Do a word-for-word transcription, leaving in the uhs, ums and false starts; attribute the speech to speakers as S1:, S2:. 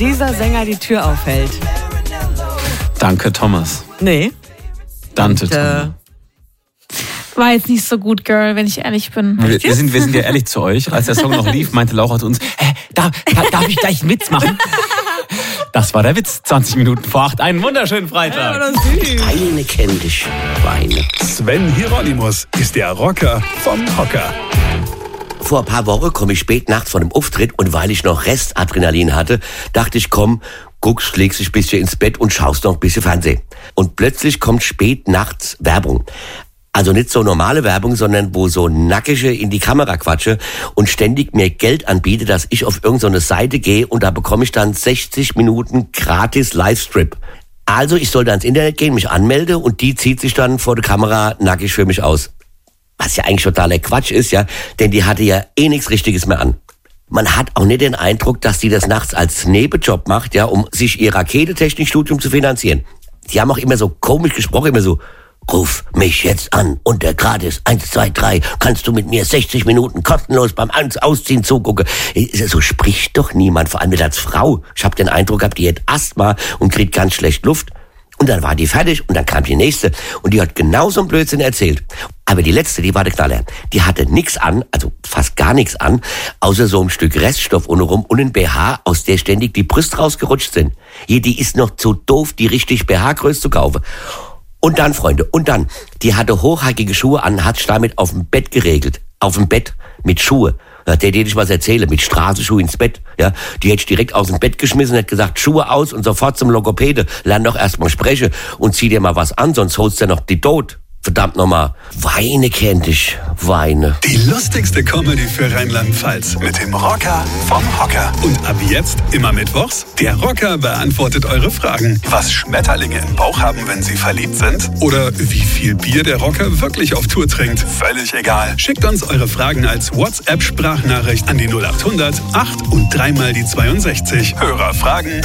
S1: dieser Sänger die Tür aufhält.
S2: Danke, Thomas.
S1: Nee.
S2: Dante,
S1: Und, äh,
S2: Thomas.
S3: War jetzt nicht so gut, Girl, wenn ich ehrlich bin.
S2: Wir, wir, sind, wir sind ja ehrlich zu euch. Als der Song noch lief, meinte Laura zu uns, hä, darf, darf ich gleich einen Witz machen? Das war der Witz. zwanzig Minuten vor acht. Einen wunderschönen Freitag.
S1: Ja, süß.
S4: Eine kennt dich, Weine.
S5: Sven Hieronymus ist der Rocker vom Hocker.
S4: Vor ein paar Wochen komme ich spät nachts von dem Auftritt und weil ich noch Restadrenalin hatte, dachte ich, komm, guckst, legst dich ein bisschen ins Bett und schaust noch ein bisschen Fernsehen. Und plötzlich kommt spät nachts Werbung. Also nicht so normale Werbung, sondern wo so Nackige in die Kamera quatsche und ständig mir Geld anbiete, dass ich auf irgendeine Seite gehe und da bekomme ich dann sechzig Minuten gratis Livestrip. Also ich soll da ins Internet gehen, mich anmelde und die zieht sich dann vor der Kamera nackig für mich aus. Was ja eigentlich totaler Quatsch ist, ja, denn die hatte ja eh nichts Richtiges mehr an. Man hat auch nicht den Eindruck, dass die das nachts als Nebenjob macht, ja, um sich ihr Raketentechnikstudium zu finanzieren. Die haben auch immer so komisch gesprochen, immer so, ruf mich jetzt an unter gratis eins zwei drei, kannst du mit mir sechzig Minuten kostenlos beim Ausziehen zugucken. So spricht doch niemand, vor allem nicht als Frau. Ich habe den Eindruck gehabt, die hat Asthma und kriegt ganz schlecht Luft. Und dann war die fertig und dann kam die nächste und die hat genauso einen Blödsinn erzählt. Aber die letzte, die war der Knaller. Die hatte nix an, also fast gar nichts an, außer so ein Stück Reststoff untenrum und ein B H, aus der ständig die Brüste rausgerutscht sind. Hier, die ist noch zu doof, die richtig B H-Größe zu kaufen. Und dann, Freunde, und dann, die hatte hochhackige Schuhe an, hat sich damit auf dem Bett geregelt. Auf dem Bett, mit Schuhe. Der hätte ich was erzählen, mit Straßenschuhe ins Bett. Ja, die hätte ich direkt aus dem Bett geschmissen, hätte gesagt, Schuhe aus und sofort zum Logopäde. Lern doch erst mal sprechen und zieh dir mal was an, sonst holst du ja noch die Tod. Verdammt nochmal. Weine kennt dich, Weine.
S5: Die lustigste Comedy für Rheinland-Pfalz mit dem Rocker vom Hocker. Und ab jetzt, immer mittwochs, der Rocker beantwortet eure Fragen. Was Schmetterlinge im Bauch haben, wenn sie verliebt sind? Oder wie viel Bier der Rocker wirklich auf Tour trinkt? Völlig egal. Schickt uns eure Fragen als WhatsApp-Sprachnachricht an die null acht hundert acht und dreimal die zweiundsechzig. Hörerfragen